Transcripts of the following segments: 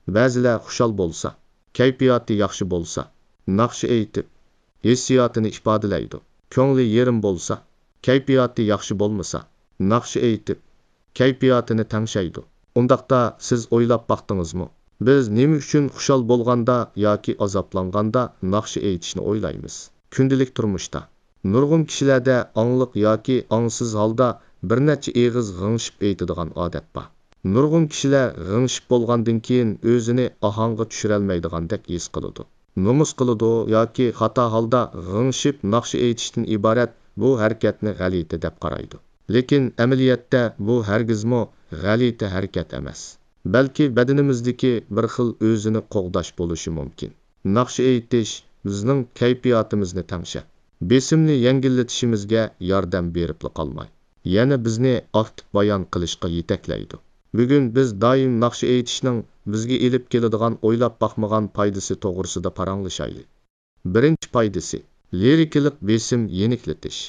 Ba'zilar xushal bo'lsa, kayfiyati yaxshi bo'lsa, naqshi aytib, hissiyotini ifodalaydi. Ko'ngli yerim bo'lsa, kayfiyati yaxshi bo'lmasa, naqshi aytib, kayfiyatini tangshaydi. Undaqda siz o'ylab baqdingizmi? Biz nima uchun xushal bo'lganda yoki azoblanganda naqshi aytishni o'ylaymiz? Kundalik turmushda nurg'un kishilarda angliq yoki angsiz holda bir necha eg'iz g'ingshib aytadigan odat bor. Nurg'un kishilar g'ingshib bo'lgandan keyin o'zini ohangga tushirolmaydigandek his qiladi. Nomus qiladi yoki xato holda g'ingshib naqshi aytishdan iborat bu harakatni g'alati deb qaraydi. Lekin amaliyotda bu hargizmo g'alati harakat emas. Balki badanimizdagi bir xil o'zini qo'g'dash bo'lishi mumkin. Naqshi aytish bizning kayfiyatimizni tangshab, besimni yengillatishimizga yordam berib qolmay, yana bizni aktiv bayon qilishga yetaklaydi. Bugun biz doim naqshi aytishning bizga elib keladigan o'ylab baqmagan foydasi to'g'risida paranglashaylik. Birinchi foydasi lirikalik besim yeniklatish.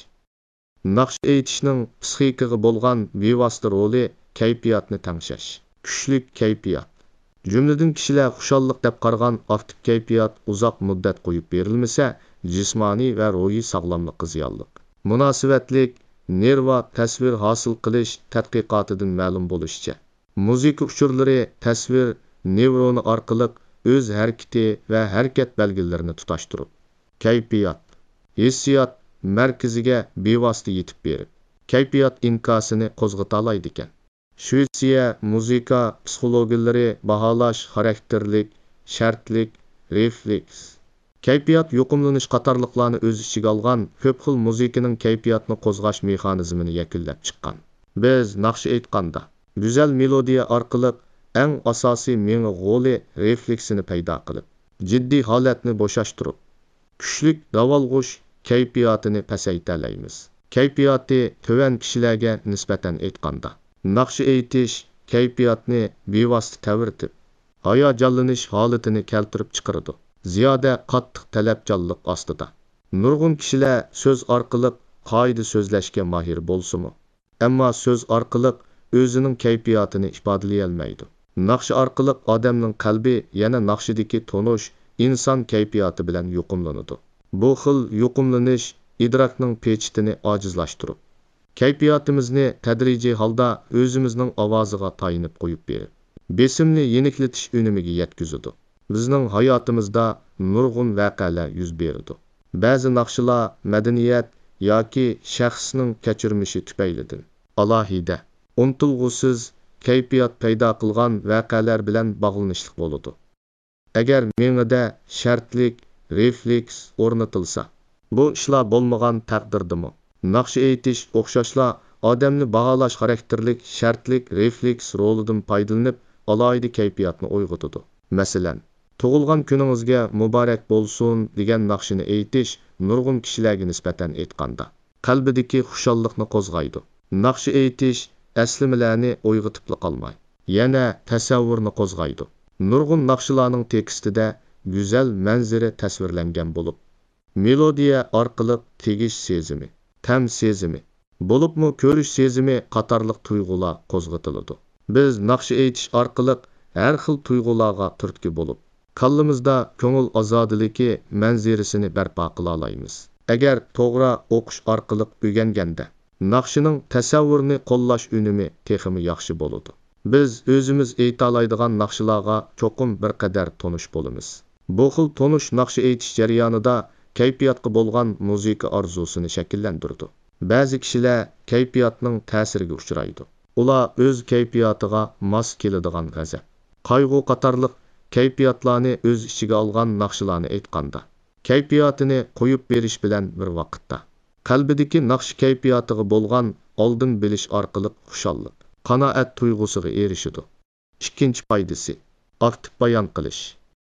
Naqshi aytishning psixikaga bo'lgan bevosita roli kayfiyatni tangshash. Kuchlik kayfiyat. Jumladan kishilar xushallik deb qaragan aktiv kayfiyat uzoq muddat qo'yib berilmasa, jismoniy va ruhiy sog'lomlikka ziyonliq. Munosabatlik nerva tasvir hosil qilish tadqiqotidan ma'lum bo'lishicha, muzika uchurlari tasvir nevroni orqali o'z harakati va harakat belgilarini tutashtirib, kayfiyat, hissiyot markaziga bevosita yetib berib, kayfiyat inkosini qo'zg'ata oladi ekan. Shvetsiya muzika psixologilari baholash xarakterlik, shartlik, refleks, kayfiyat yuqumlanish qatorliqlarni o'z ichiga olgan ko'p xil muzikaning kayfiyatni qo'zg'ash mexanizmini yakunlab chiqqan. Biz naqshi aytganda go'zal melodiya orqali eng asosiy menga g'oli refleksini paydo qilib, jiddiy holatni bo'shashtirib, kuchlik davolg'ush kayfiyatini pasaytiramiz. Kayfiyati tuvan kishilarga nisbatan aytganda naqshi aytish kayfiyatni bevosita tavirtib, hayajonlanish holatini keltirib chiqaradi. Ziyoda qattiq talabchanlik ostida. Nurg'un kishilar so'z orqali qoida so'zlashga mahir bo'lsa-mu, ammo so'z orqali o'zining kayfiyatini ifodalay olmaydi. Naqshi orqali odamning qalbi yana naqshidagi tonish inson kayfiyati bilan yuqumlanadi. Bu xil yuqumlanish idrokning pechitini ojizlashtirib, kayfiyatimizni tadrijiy holda o'zimizning ovoziga tayinib qo'yib berib, besimni yeniklatish unimiga yetkazadi. Bizning hayotimizda nurg'un voqealar yuz beradi. Ba'zi naqshlar madaniyat yoki shaxsning kechirmishi tufaylidan alohida, unutilg'usiz kayfiyat paydo qilgan voqealar bilan bog'lanishli bo'ladi. Agar mengida shartlik, refleks o'rnatilsa, bu ishlar bo'lmagan taqdirdimi? Naqshi aytish o'xshashla odamni baholash xarakterlik, shartlik, refleks rolidan foydalanib alohida kayfiyatni uyg'otadi. Masalan, tug'ilgan kuningizga muborak bo'lsin degan naqshini aytish nurg'un kishilarga nisbatan aytganda qalbidagi xushallikni qo'zg'aydi. Naqshi aytish aslimalarni uyg'otib qolmay, yana tasavvurni qo'zg'aydi. Nurg'un naqshlarning tekstida go'zal manzara tasvirlangan bo'lib, melodiya orqali tegish sezimi, tam sezimi, bo'libmi ko'rish sezimi qatorliq tuyg'ular qo'zg'atiladi. Biz naqshi aytish orqali har xil tuyg'ularga turtki bo'lib, qalbimizda ko'ngil ozodiligi manzarasini barpo qila olamiz. Agar to'g'ri o'qish orqali o'rganganda, naqshining tasavvurni qo'llash unumi texmi yaxshi bo'ladi. Biz o'zimiz ayta oladigan naqshlarga cho'qim bir qadar tonish bo'lamiz. Bu xil tonish naqshi aytish jarayonida kayfiyatga bo'lgan muzika orzusini shakllantirdi. Ba'zi kishilar kayfiyatning ta'siriga uchraydi. Ular o'z kayfiyatiga mos keladigan g'azab, qayg'u qatorliq kayfiyatlarni o'z ichiga olgan naqshlarni aytganda, kayfiyatini qo'yib berish bilan bir vaqtda qalbidagi naqsh kayfiyatiga bo'lgan oldin bilish orqali xushallik, qanoat tuyg'usiga erishadi. Ikkinchi foydasi aktiv bayon qilish.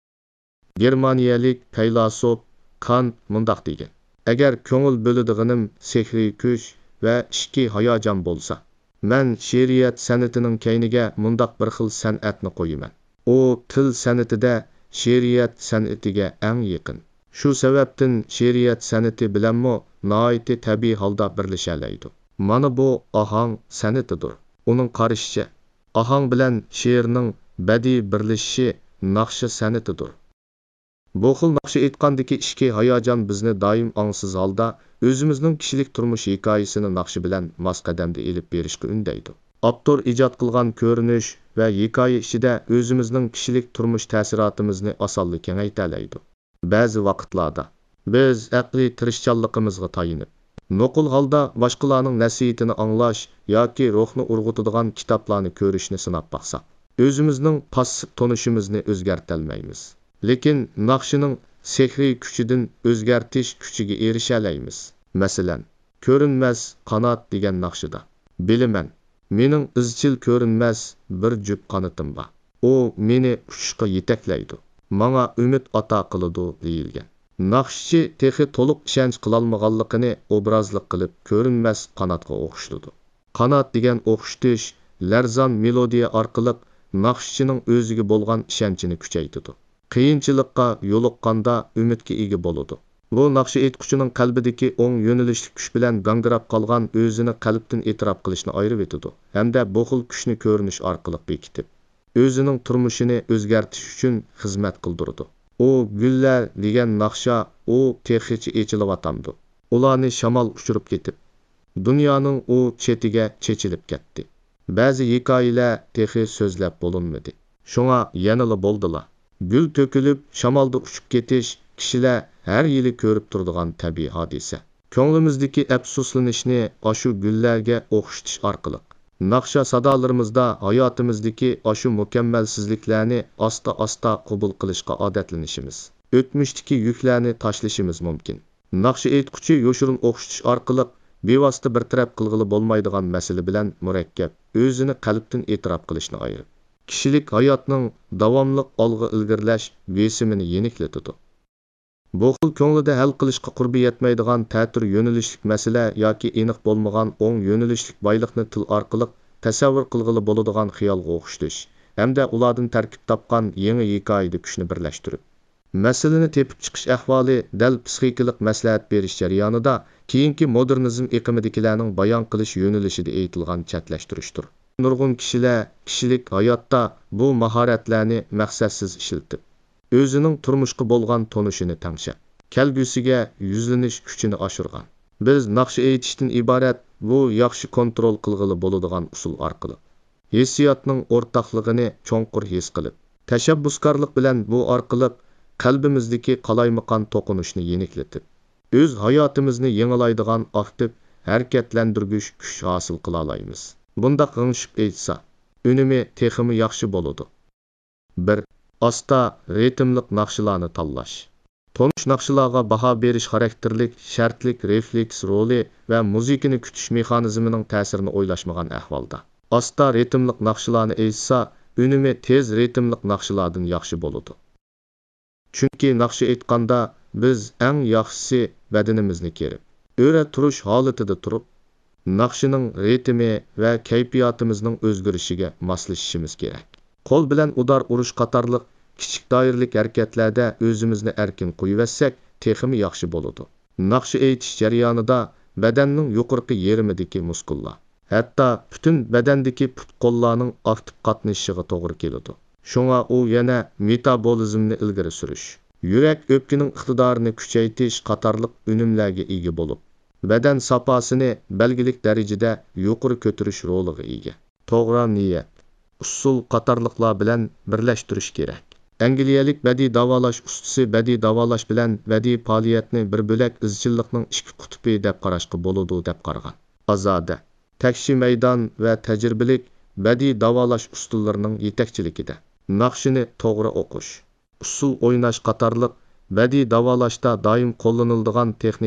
Germaniyalik faylasuf Kant mundaq degan: agar ko'ngil bo'ladiganim sehriy kuch va ishki hayajon bo'lsa, men she'riyat san'atining kayniga mundaq bir xil san'atni qo'yaman. U til san'atida she'riyat san'atiga eng yaqin. Shu sababdan she'riyat san'ati bilanmi noiti tabiiy holda birlashalaydi. Mana bu ohang san'atidir. Uning qarashicha, ohang bilan she'rning badiiy birlashishi naqsha san'atidir. Bu xil naqsha aytgandagi ishki hayajon bizni doim аңсыз holda o'zimizning kishilik turmush hikoyasini naqshi bilan mos qadamda elib berishga undaydi. Avtor ijod qilgan ko'rinish va hikoya ichida o'zimizning kishilik turmush ta'sirotimizni osonlik kengaytiradi. Ba'zi vaqtlarda biz aqliy tirishchanligimizga tayinib, nuqul holda boshqalarning nasihatini anglash yoki ruhni urg'utadigan kitoblarni ko'rishni sinab baqsak, o'zimizning passiv tonishimizni o'zgartirolmaymiz. Lekin naqshining sehriy kuchidan o'zgartish kuchiga erisha olamiz. Masalan, ko'rinmas qanot degan naqshida bilaman, mening izchil ko'rinmas bir jup qanotim bor. U meni uchishga yetaklaydi, menga umid ato qiladi deyilgan. Naqshchi texi to'liq ishonch qilolmaganligini obrazlik qilib ko'rinmas qanotga o'xshatadi. Qanot degan o'xshatish larzon melodiya orqali naqshchining o'ziga bo'lgan ishonchini kuchaytiradi. Qiyinchilikqa yo'liqqanda umidga ega bo'ladi. Bu naqsha aytquchining qalbidagi o'ng yo'nalishli kuch bilan gangrab qolgan o'zini qalbdan e'tirof qilishni ayirib etadi. Hamda bu xil kuchni ko'rinish orqali bekitib, o'zining turmushini o'zgartirish uchun xizmat qildirdi. U gullar degan naqsha u texichi echilyapti. Ularni shamol uchirib ketib, dunyoning u chetiga chechilib ketdi. Ba'zi hikoyalar texi so'zlab bo'linmadi. Shunga yanada bo'ldilar. Gül to'kilib, shamolda uchib ketish kishilar har yili ko'rib turadigan tabiiy hodisa. Ko'nglimizdagi afsuslanishni ashu gullarga o'xshatish orqali naqsha sadolarimizda hayotimizdagi ashu mukammalsizliklarni asta-asta qabul qilishga odatlanishimiz, o'tmishdagi yuklarni tashlashimiz mumkin. Naqsha aytquchi yoshirin o'xshatish orqali bevosita bir taraf qilg'ili bo'lmaydigan masala bilan murakkab, o'zini qalbdan e'tirof qilishni ayirib, kishilik hayotning davomli olg'a ilgirlash besimini yeniklatadi. Bu xil ko'nglida hal qilishga qurbi yetmaydigan ta'tir yo'nalishlik masala yoki aniq bo'lmagan o'ng yo'nalishlik boyliqni til orqali tasavvur qilg'ili bo'ladigan xiyolga o'xshatish hamda ulardan tarkib topgan yangi hikoyada kuchni birlashtirib, masalani tepib chiqish ahvoli dal psixikalik maslahat berish jarayonida keyingi modernizm eqimidagilarning bayon qilish yo'nalishida aytilgan chatlashtirishdir. Nurg'un kishilar kishilik hayotda bu mahoratlarni maqsadsiz ishlatib, o'zining turmushga bo'lgan tonishini tangshab, kelgusiga yuzlanish kuchini oshirgan. Biz naqsha aytishdan iborat bu yaxshi kontrol qilg'ili bo'ladigan usul orqali hissiyotning o'rtoqligini cho'nqur his qilib, tashabbuskorlik bilan bu orqali qalbimizdagi qalaymaqon to'qinishni yeniklatib, o'z hayotimizni yangilaydigan aktiv harakatlantirgich kuch hosil qila olamiz. Bunda g'ingshib aytsa, unumi texmi yaxshi bo'ladi. 1. Asta ritmlik naqshlarni tanlash. Tonish naqshlarga baho berish xarakterlik, shartlik, refleks roli va muzikani kutish mexanizmining ta'sirini o'ylashmagan ahvolda asta ritmlik naqshlarni aytsa, unumi tez ritmlik naqshlardan yaxshi bo'ladi. Chunki naqsha aytganda biz eng yaxshisi badanimizni kerib, o'ra turish holatida turib, naqshining ritmi va kayfiyatimizning o'zgarishiga moslashishimiz kerak. Qo'l bilan udar urish qatorliq kichik doiralik harakatlarda o'zimizni erkin qo'yib texmi yaxshi bo'ladi. Naqsha aytish jarayonida badanning yuqorqi yerimidagi muskullar, hatto butun badandagi put-qo'llarning aktiv qatnashishiga to'g'ri keladi. Shunga u yana metabolizmni ilgari surish, yurak o'pkining iqtidorini kuchaytirish qatorliq unumlarga ega bo'lib, badan safosini belgilik darajada yuqori ko'tarish roliga ega. To'g'ri niyat, usul qatorliqlar bilan birlashtirish kerak. Angliyalik badiiy davolash ustasi badiiy davolash bilan badiiy faoliyatni bir bo'lak izchillikning ikki qutbi deb qarashga bo'ladi deb qaragan. Azoda, takshi maydon va tajribalik badiiy davolash ustunlarining yetakchiligida naqshini to'g'ri o'qish, usul o'ynash qatorliq badiiy davolashda doim qo'llaniladigan texnik